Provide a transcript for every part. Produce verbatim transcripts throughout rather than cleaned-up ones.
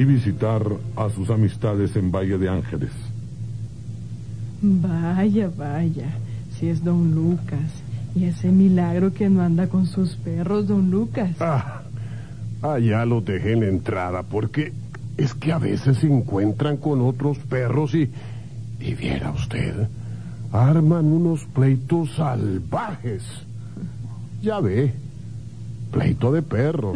y visitar a sus amistades en Valle de Ángeles. Vaya, vaya, si es don Lucas. Y ese milagro que no anda con sus perros, don Lucas. Ah, allá los dejé en la entrada, porque es que a veces se encuentran con otros perros y... Y viera usted, arman unos pleitos salvajes. Ya ve, pleito de perros.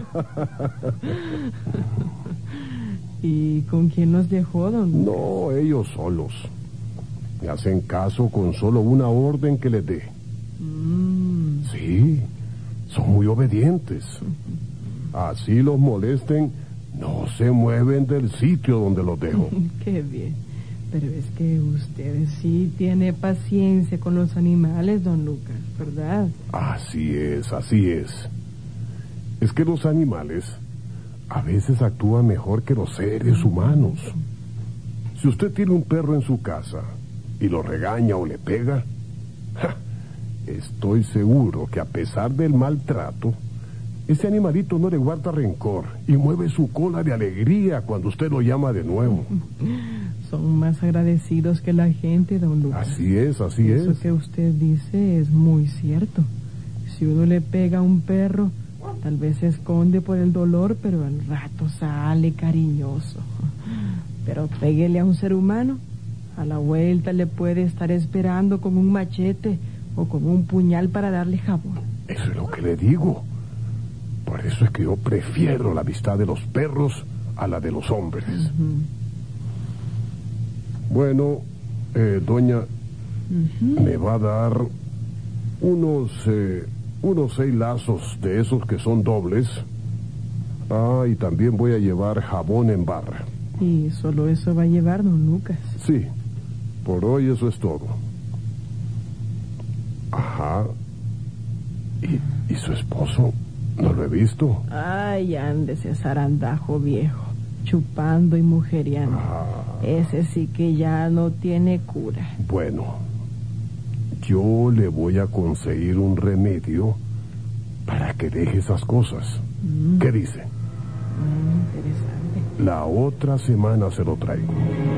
¿Y con quién los dejó, don Lucas? No, ellos solos. Me hacen caso con solo una orden que les dé. Mm. Sí, son muy obedientes. Así los molesten, no se mueven del sitio donde los dejo. Qué bien. Pero es que usted sí tiene paciencia con los animales, don Lucas, ¿verdad? Así es, así es. Es que los animales a veces actúan mejor que los seres humanos. Si usted tiene un perro en su casa y lo regaña o le pega, ¡ja! Estoy seguro que a pesar del maltrato, ese animalito no le guarda rencor y mueve su cola de alegría cuando usted lo llama de nuevo. Son más agradecidos que la gente, don Lucas. Así es, así es. Eso que usted dice es muy cierto. Si uno le pega a un perro, tal vez se esconde por el dolor, pero al rato sale cariñoso. Pero péguele a un ser humano, a la vuelta le puede estar esperando con un machete o con un puñal para darle jabón. Eso es lo que le digo. Por eso es que yo prefiero la amistad de los perros a la de los hombres. Uh-huh. Bueno, eh, doña, Uh-huh. me va a dar unos, eh, unos seis lazos de esos que son dobles. Ah, y también voy a llevar jabón en barra. Y solo eso va a llevar, don Lucas. Sí, por hoy eso es todo. Ajá. ¿Y, y su esposo? ¿No lo he visto? Ay, ande ese zarandajo viejo, chupando y mujeriando. Ah. Ese sí que ya no tiene cura. Bueno, yo le voy a conseguir un remedio para que deje esas cosas. Mm. ¿Qué dice? Mm, interesante. La otra semana se lo traigo.